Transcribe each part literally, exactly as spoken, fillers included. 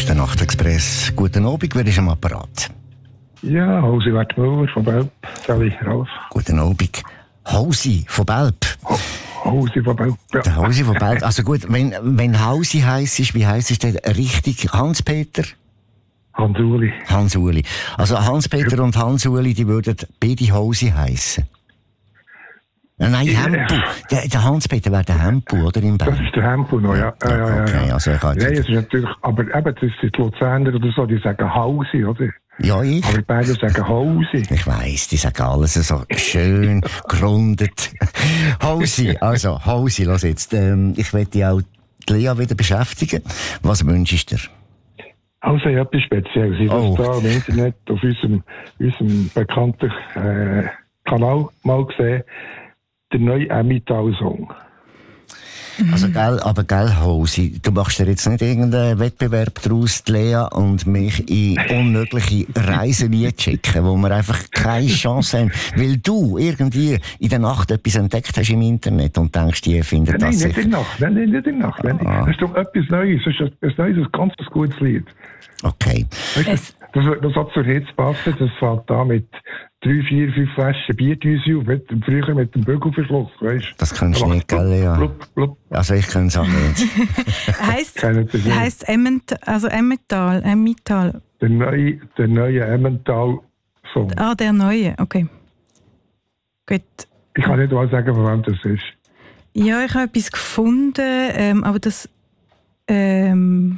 ist der Nachtexpress. Guten Abend, wer ist am Apparat? Ja, Hausi Wertmüller von Belp. Sally, Ralf. Guten Abend. Hausi von Belp. Hausi von Belp, ja. Der Hausi von Belp. Also gut, wenn, wenn Hausi heisst, ist, wie heisst es denn richtig? Hans-Peter? Hans-Uli. Hans-Uli. Also Hans-Peter und Hans-Uli, die würden beide Hausi heissen. Nein, Ja. Hempu. Der, der Hans-Peter wäre der Hempu, oder? Im Belp? Das ist der Hempu noch, ja. ja, ja, ja, okay, ja. also ich habe Nein, jetzt... es ist natürlich, aber eben, das sind die Luzerner oder so, die sagen Hausi, oder? Ja, ich. Aber die beiden sagen Hausi. Ich weiss, die sagen alles so schön gerundet. Hausi, also Hausi, lass jetzt. Ähm, ich möchte auch die Lea wieder beschäftigen. Was wünschst du dir? Also, ich habe etwas Spezielles. Ich habe Oh. das da im Internet auf unserem, unserem bekannten äh, Kanal mal gesehen. Der neue Emmental-Song. Also, gell, aber gell, Hausi, du machst dir jetzt nicht irgendeinen Wettbewerb daraus, die Lea und mich in unmögliche Reisen einschicken, wo wir einfach keine Chance haben, weil du irgendwie in der Nacht etwas entdeckt hast im Internet und denkst, die finden Nein, das nein, nicht sicher. in der Nacht. Nein, nein, nicht in der Nacht. Nein, Ah. Das ist doch etwas Neues. Das ist ein, ein neues, ein ganz gutes Lied. Okay. Weißt, Es- du, das, das hat zur Hitze passen. Das fällt da mit drei, vier, fünf Flaschen Bierdüse auf. Mit, früher mit dem Bügelverschluss, weißt du? Das kannst du Da nicht, macht's gell, Lea? Blub, blub, Also, ich kann es auch nicht. Heisst, Kennen Sie das? heisst Emmental, also Emmental, Emmental. Der neue, der neue Emmental-Song. Ah, der neue, okay. Gut. Ich kann nicht mal sagen, von wem das ist. Ja, ich habe etwas gefunden, ähm, aber das. Ähm,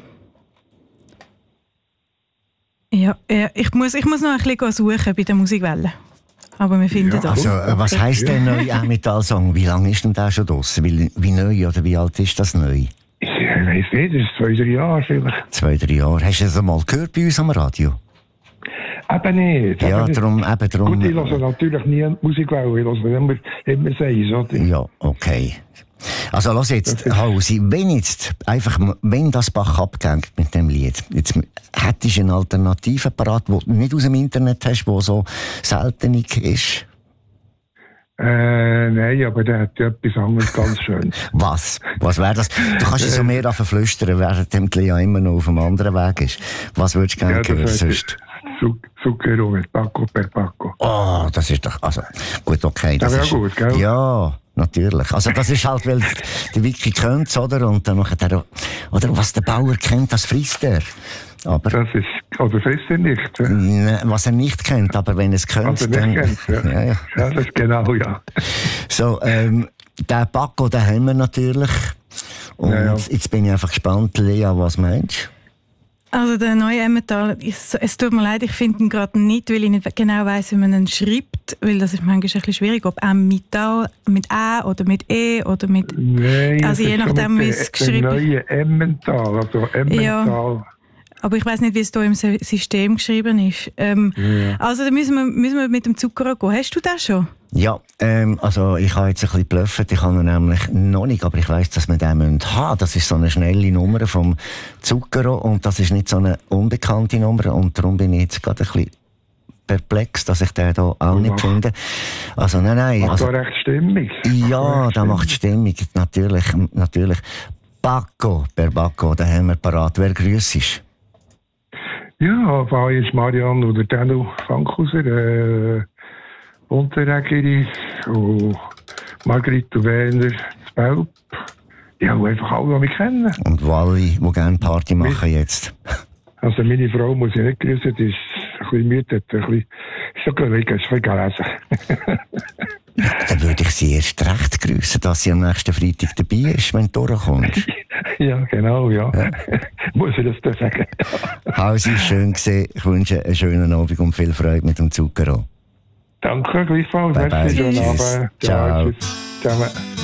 ja, ja, ich muss, ich muss noch ein bisschen suchen bei der Musikwelle. Aber wir finden Ja, das. Also, äh, was heisst der neue Emmental-Song? Wie lange ist denn der schon draussen? Wie, wie neu oder wie alt ist das neu? Ich weiß nicht, das ist zwei, drei Jahre vielleicht. Zwei, drei Jahre. Hast du das einmal gehört bei uns am Radio? Eben nicht. Ja, eben nicht. darum, eben darum. Gut, ich höre natürlich nie Musikwelle. Ich höre immer, immer Seis, oder? Ja, okay. Also, lass jetzt, Hausi, wenn jetzt, einfach, wenn das Bach abgängt mit dem Lied, jetzt hättest du eine Alternative parat, die du nicht aus dem Internet hast, die so seltenig ist? Äh, nein, aber der hat ja etwas anderes ganz schön. Was? Was wäre das? Du kannst es so mehr davon flüstern, während dem die Lea immer noch auf einem anderen Weg ist. Was würdest du gerne hören sonst? Zucchero mit Paco per Paco. Oh, das ist doch, also, gut, okay. Das Das ist wäre gut, gell? Ja, natürlich. Also, das ist halt, weil der Vicky kennt oder? Und dann macht er, oder was der Bauer kennt, das frisst er. Aber, Das ist, oder frisst er nicht. Ja? ne, was er nicht kennt, aber wenn er es kennt, Was er dann, nicht kennt, ja. ja, ja. Ja, das ist genau, ja. So, ähm, den Paco, den haben wir natürlich. Und Ja, ja. jetzt bin ich einfach gespannt, Lea, was meinst Also der neue Emmental, es, es tut mir leid, ich finde ihn gerade nicht, weil ich nicht genau weiss, wie man ihn schreibt, weil das ist manchmal ein bisschen schwierig, ob Emmental mit A oder mit E oder mit... Nein, Also das je ist so nachdem, mit wie der- es geschrieben Der neue Emmental, also Emmental. Aber ich weiss nicht, wie es hier im Sy- System geschrieben ist. Ähm, Ja. Also da müssen wir, müssen wir mit dem Zucker gehen. Hast du das schon? Ja, ähm, also ich habe jetzt ein bisschen geblufft, ich habe ihn nämlich noch nicht, aber ich weiss, dass wir den haben müssen. Das ist so eine schnelle Nummer vom Zucchero und das ist nicht so eine unbekannte Nummer und darum bin ich jetzt gerade ein bisschen perplex, dass ich den hier auch nicht Macht- finde. Also nein, nein. Macht Also, da recht stimmig. ja, da macht Stimmung, natürlich, natürlich. Paco, per Paco, den haben wir parat. Wer grüßt? Ja, war jetzt Marianne oder Danu Fankhauser, äh, Unterregeri und Margrit Werner zu Belp. Ja, und einfach alle, die mich kennen. Und wo alle, die gerne Party machen jetzt. Also meine Frau muss ich nicht grüßen, die ist ein bisschen müde, hat ein bisschen, ist so gelegen, ist ein bisschen gelesen. Dann würde ich sie erst recht grüßen, dass sie am nächsten Freitag dabei ist, wenn du durchkommst. Ja, genau, ja. ja. Muss ich das da sagen. Hausi, schön gesehen. Ich wünsche einen schönen Abend und viel Freude mit dem Zucchero. Danke, gleichfalls. Bye, bye. Merci, schönen Tschüss. Abend. Ciao. Tschüss. Ciao.